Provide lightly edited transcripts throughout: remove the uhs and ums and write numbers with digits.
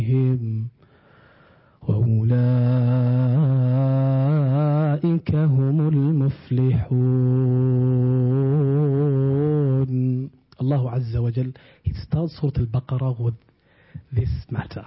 بِهِمْ وَأُولَئِكَ هُمُ الْمُفْلِحُونَ. Allah Azza wa Jal, He starts Surah Al-Baqarah with this matter.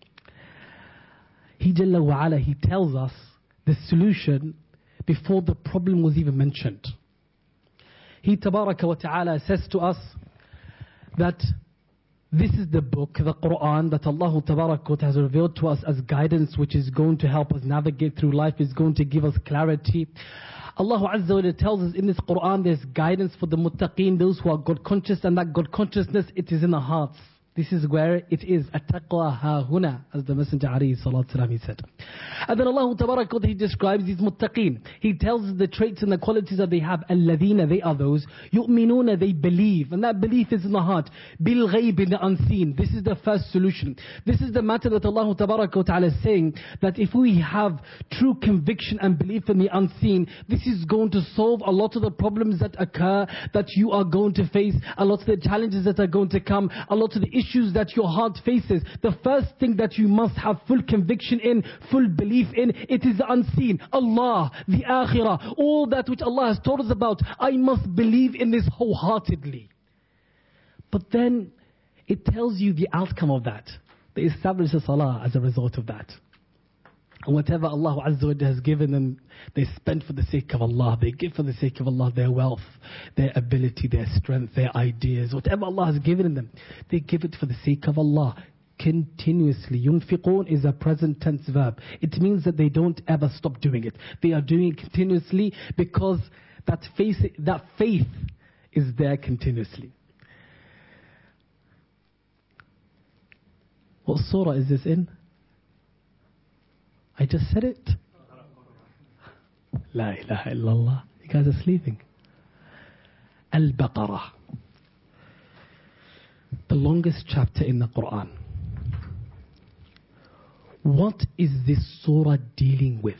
He Jalla wa Ala, He tells us the solution before the problem was even mentioned. He Tabaraka wa Ta'ala says to us that this is the book, the Quran, that Allah Tabaraka wa Ta'ala has revealed to us as guidance, which is going to help us navigate through life, is going to give us clarity. Allah Azza wa Jalla tells us in this Quran there's guidance for the muttaqeen, those who are God conscious, and that God consciousness, it is in the hearts. This is where it is. At-taqwa ha-huna, as the Messenger alayhi salatu salam, he said. And then Allah Tabaraka wa Ta'ala, He describes these muttaqeen. He tells us the traits and the qualities that they have. Alladhina, they are those. Yu'minuna, they believe. And that belief is in the heart. Bil ghayb, in the unseen. This is the first solution. This is the matter that Allah Tabaraka wa Ta'ala is saying, that if we have true conviction and belief in the unseen, this is going to solve a lot of the problems that occur, that you are going to face, a lot of the challenges that are going to come, a lot of the issues that your heart faces. The first thing that you must have full conviction in, full belief in, it is the unseen. Allah, the Akhirah, all that which Allah has told us about, I must believe in this wholeheartedly. But then it tells you the outcome of that. They establish a salah as a result of that. And whatever Allah Azza wa Jalla has given them, they spend for the sake of Allah. They give for the sake of Allah their wealth, their ability, their strength, their ideas. Whatever Allah has given them, they give it for the sake of Allah. Continuously. Yunfiqun is a present tense verb. It means that they don't ever stop doing it. They are doing it continuously because that faith is there continuously. What surah is this in? I just said it. La ilaha illallah. You guys are sleeping. Al-Baqarah. The longest chapter in the Quran. What is this surah dealing with?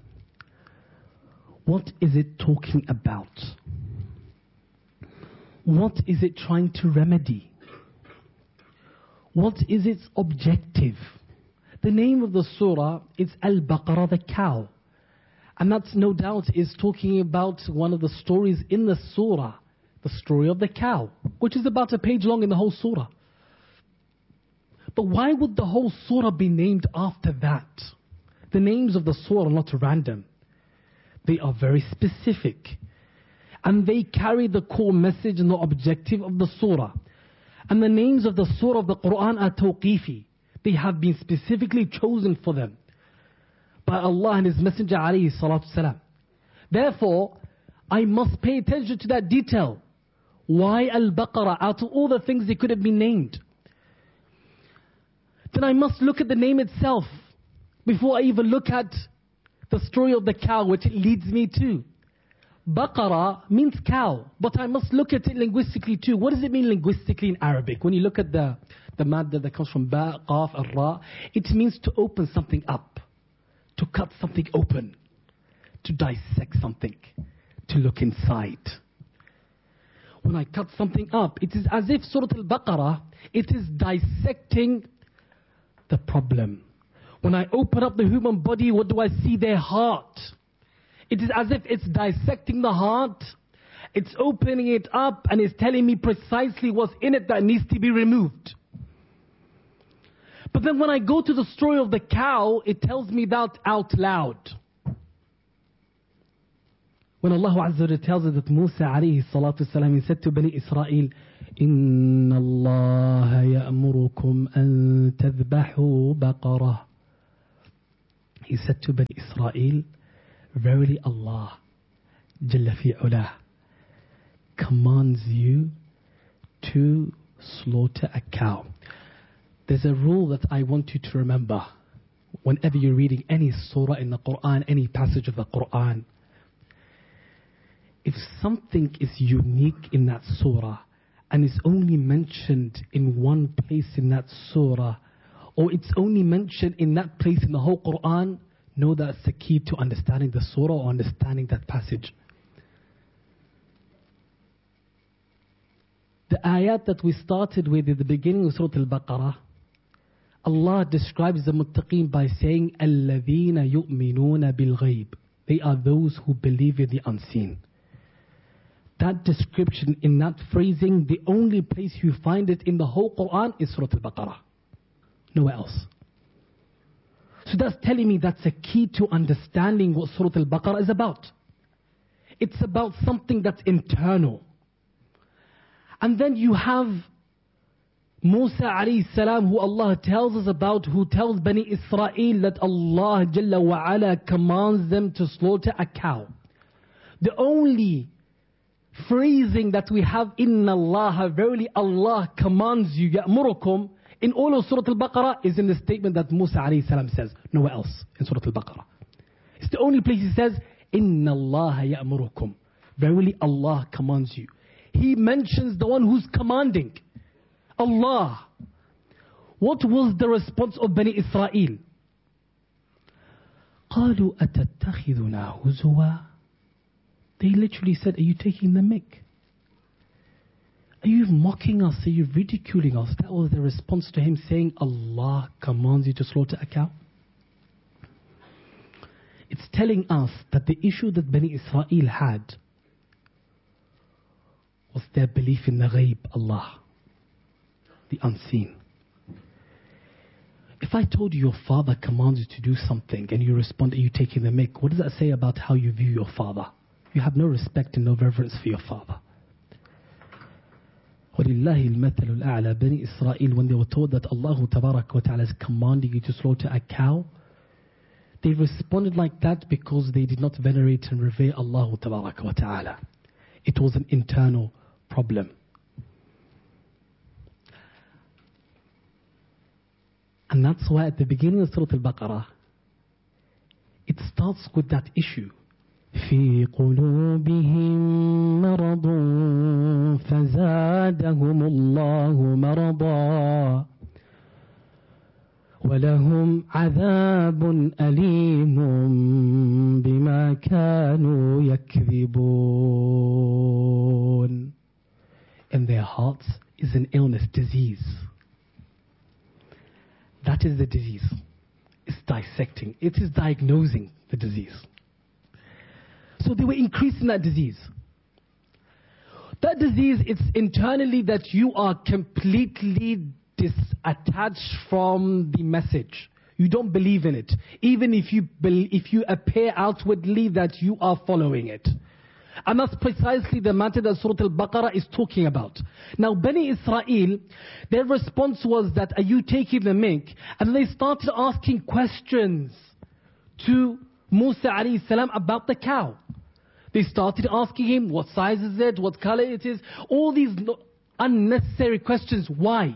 What is it talking about? What is it trying to remedy? What is its objective? The name of the surah is Al-Baqarah, the cow. And that's no doubt is talking about one of the stories in the surah, the story of the cow, which is about a page long in the whole surah. But why would the whole surah be named after that? The names of the surah are not random. They are very specific. And they carry the core message and the objective of the surah. And the names of the surah of the Quran are tawqifi. They have been specifically chosen for them by Allah and His Messenger alayhi salatu salam. Therefore, I must pay attention to that detail. Why Al-Baqarah? Out of all the things they could have been named. Then I must look at the name itself before I even look at the story of the cow, which it leads me to. Baqarah means cow, but I must look at it linguistically too. What does it mean linguistically in Arabic? When you look at the madda that comes from ba, qaf, and ra, it means to open something up, to cut something open, to dissect something, to look inside. When I cut something up, it is as if Surah Al-Baqarah, it is dissecting the problem. When I open up the human body, what do I see? Their heart. It is as if it's dissecting the heart. It's opening it up and it's telling me precisely what's in it that needs to be removed. But then when I go to the story of the cow, it tells me that out loud. When Allah Azza wa Jalla tells us that Musa alayhi salatu salam, he said to Bani Israel, Inna Allah ya'murukum an tadhbahu baqarah. He said to Bani Israel, verily Allah Jalla fi'ulah commands you to slaughter a cow. There's a rule that I want you to remember whenever you're reading any surah in the Quran, any passage of the Quran. If something is unique in that surah and is only mentioned in one place in that surah, or it's only mentioned in that place in the whole Quran, know that's the key to understanding the surah or understanding that passage. The ayat that we started with at the beginning of Surah Al-Baqarah Allah describes the muttaqeen by saying, الَّذِينَ يُؤْمِنُونَ بِالْغَيْبِ. They are those who believe in the unseen. That description, in that phrasing, the only place you find it in the whole Quran is Surah Al-Baqarah. Nowhere else. So that's telling me that's a key to understanding what Surah Al-Baqarah is about. It's about something that's internal. And then you have Musa alayhi salam, who Allah tells us about, who tells Bani Israel that Allah Jalla wa Ala commands them to slaughter a cow. The only phrasing that we have, Inna Allah, verily Allah commands you, Ya'murukum, in all of Surah Al-Baqarah is in the statement that Musa alayhi salam says. Nowhere else in Surah Al-Baqarah. It's the only place he says, Inna Allah Ya'murukum. Verily Allah commands you. He mentions the one who's commanding. Allah. What was the response of Bani Israel? قالوا أتتخذنا هزوا. They literally said, are you taking the mick? Are you mocking us? Are you ridiculing us? That was the response to him saying, Allah commands you to slaughter a cow. It's telling us that the issue that Bani Israel had was their belief in the ghaib, Allah, the unseen. If I told you your father commands you to do something and you respond, are you taking the mick? What does that say about how you view your father? You have no respect and no reverence for your father. وَلِلَّهِ الْمَثَلُ الْأَعْلَى. Bani Israel, when they were told that Allah Tabarak wa Ta'ala is commanding you to slaughter a cow, they responded like that because they did not venerate and revere Allah Tabarak wa Ta'ala. It was an internal problem. And that's why at the beginning of Surah Al-Baqarah, it starts with that issue. في قلوبهم مرض فزادهم الله مرضا ولهم عذاب أليم بما كانوا يكذبون. In their hearts is an illness, disease. That is the disease. It's dissecting. It is diagnosing the disease. So they were increasing that disease. That disease, it's internally that you are completely disattached from the message. You don't believe in it. Even if you appear outwardly that you are following it. And that's precisely the matter that Surah Al-Baqarah is talking about. Now, Bani Israel, their response was that, are you taking the mick? And they started asking questions to Musa alayhi salam about the cow. They started asking him, what size is it? What color it is? All these unnecessary questions. Why?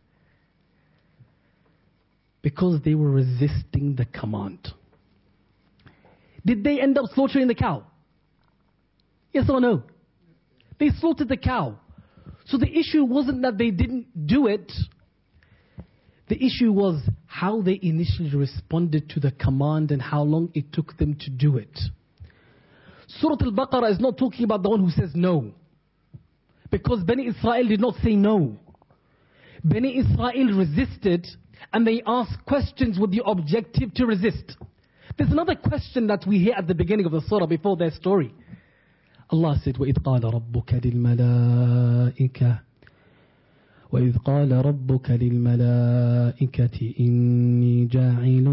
Because they were resisting the command. Did they end up slaughtering the cow? Yes or no? They slaughtered the cow. So the issue wasn't that they didn't do it. The issue was how they initially responded to the command and how long it took them to do it. Surah Al-Baqarah is not talking about the one who says no. Because Bani Israel did not say no. Bani Israel resisted and they asked questions with the objective to resist. There's another question that we hear at the beginning of the surah before their story. Allah said, وَإِذْ قَالَ رَبُّكَ لِلْمَلَائِكَةِ وَإِذْ قَالَ رَبُّكَ لِلْمَلَائِكَةِ إِنِّي جَاعِلٌ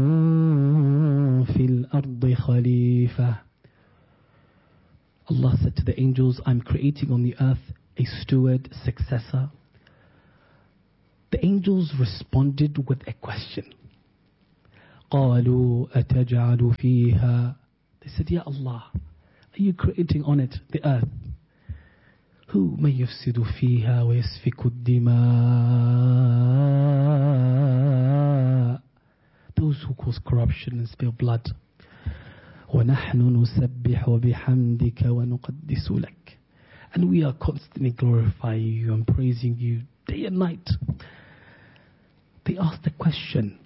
فِي الْأَرْضِ خَلِيفَةً. Allah said to the angels, I'm creating on the earth a steward, successor. The angels responded with a question. قَالُوا أَتَجْعَلُ فِيهَا. They said, Ya Allah, are you creating on it, the earth? Who may يفسد فيها ويسفك الدماء? Those who cause corruption and spill blood. وَنَحْنُ نُسَبِّحُ بِحَمْدِكَ وَنُقَدِّسُ لَكَ. And we are constantly glorifying you and praising you day and night. They asked the question.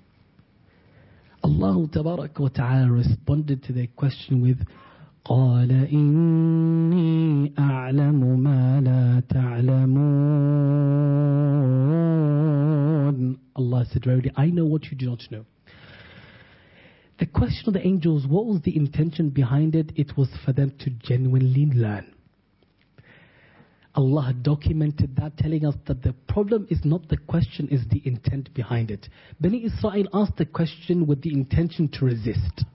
Allah Tabarak wa Ta'ala responded to their question with قال إني أعلم ما لا تعلمون. تعلمون. Allah said, verily, I know what you do not know. The question of the angels, what was the intention behind it? It was for them to genuinely learn. Allah documented that, telling us that the problem is not the question, is the intent behind it. Bani Israel asked the question with the intention to resist.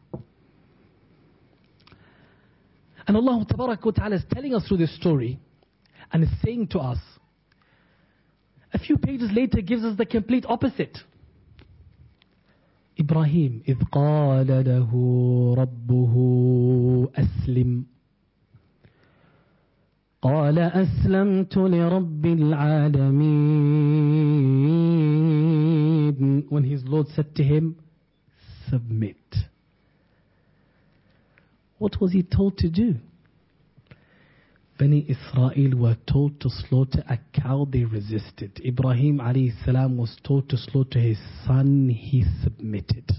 And Allah Tabarak wa Ta'ala is telling us through this story and is saying to us, a few pages later gives us the complete opposite. Ibrahim, إذ قال له ربه أسلم قال أسلمت لرب العالمين. When his Lord said to him, submit. What was he told to do? Bani Israel were told to slaughter a cow, they resisted. Ibrahim alayhi salam was told to slaughter his son, he submitted.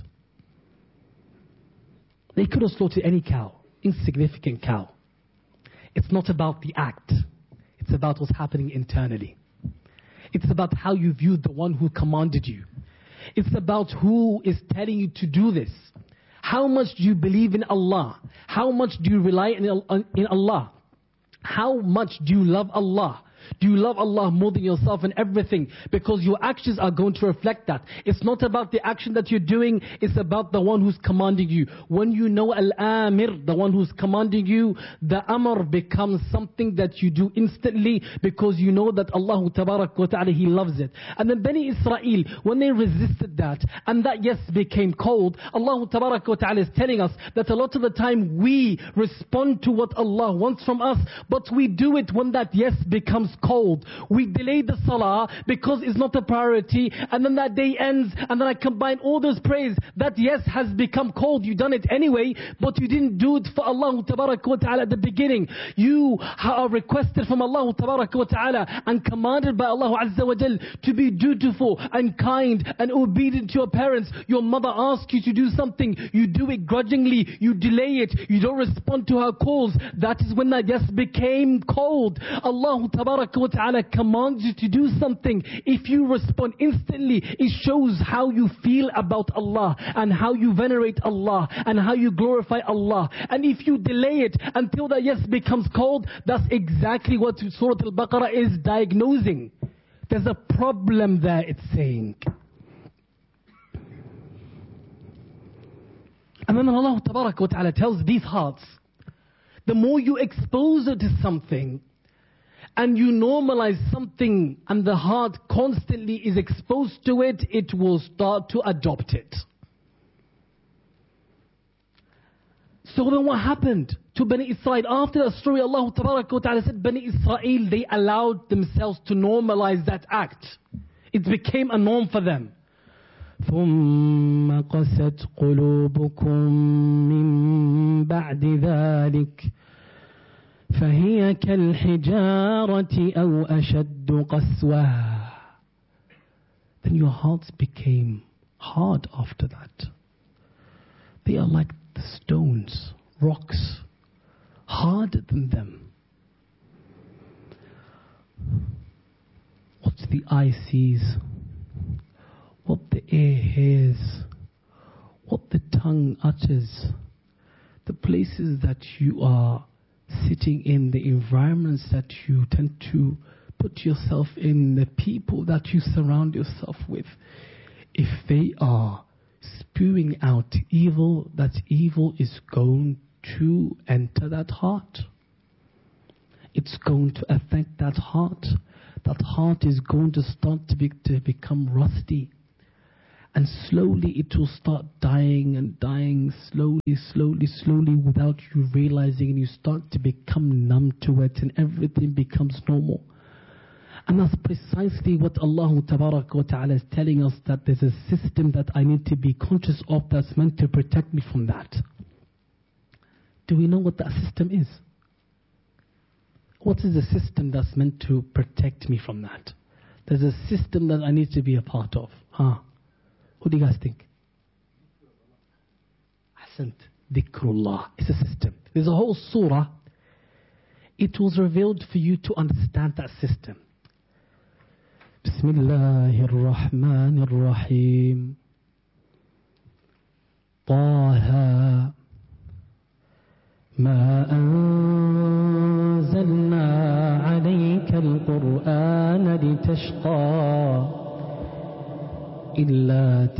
They could have slaughtered any cow, insignificant cow. It's not about the act. It's about what's happening internally. It's about how you view the one who commanded you. It's about who is telling you to do this. How much do you believe in Allah? How much do you rely in Allah? How much do you love Allah? Do you love Allah more than yourself and everything? Because your actions are going to reflect that. It's not about the action that you're doing, it's about the one who's commanding you. When you know Al-Amir, the one who's commanding you, the Amr becomes something that you do instantly because you know that Allah Tabarak wa Ta'ala, He loves it. And then Bani Israel, when they resisted that, and that yes became cold, Allah Tabarak wa Ta'ala is telling us that a lot of the time we respond to what Allah wants from us, but we do it when that yes becomes cold. We delay the salah because it's not a priority, and then that day ends, and then I combine all those prayers. That yes has become cold. You done it anyway, but you didn't do it for Allah Tabarak wa Ta'ala at the beginning. You are requested from Allah Tabarak wa Ta'ala and commanded by Allah Azza wa Jal to be dutiful and kind and obedient to your parents. Your mother asks you to do something, you do it grudgingly, you delay it, you don't respond to her calls. That is when that yes became cold. Allah Tabarak wa Ta'ala commands you to do something. If you respond instantly, it shows how you feel about Allah and how you venerate Allah and how you glorify Allah. And if you delay it until that yes becomes cold, that's exactly what Surah Al-Baqarah is diagnosing. There's a problem there, it's saying. And then Allah Tabarak wa Ta'ala tells these hearts, the more you expose it to something, and you normalize something, and the heart constantly is exposed to it, it will start to adopt it. So then what happened to Bani Israel? After that story, Allah Tabarak wa Ta'ala said, Bani Israel, they allowed themselves to normalize that act. It became a norm for them. ثُمَّ قَسَتْ قُلُوبُكُم مِّن بَعْدِ ذَلِكَ فهي كالحجارة أو أشد قسوة. Then your hearts became hard after that. They are like the stones, rocks, harder than them. What the eye sees, what the ear hears, what the tongue utters, the places that you are sitting in, the environments that you tend to put yourself in, the people that you surround yourself with, if they are spewing out evil, that evil is going to enter that heart. It's going to affect that heart. That heart is going to start to become rusty. And slowly it will start dying and dying, slowly, without you realizing, and you start to become numb to it, and everything becomes normal. And that's precisely what Allah Tabarak wa Ta'ala is telling us, that there's a system that I need to be conscious of that's meant to protect me from that. Do we know what that system is? What is the system that's meant to protect me from that? There's a system that I need to be a part of. What do you guys think? Ahsant. Dhikrullah. It's a system. There's a whole surah. It was revealed for you to understand that system. بسم الله الرحمن الرحيم طه ما أنزلنا عليك القرآن لتشقى إلا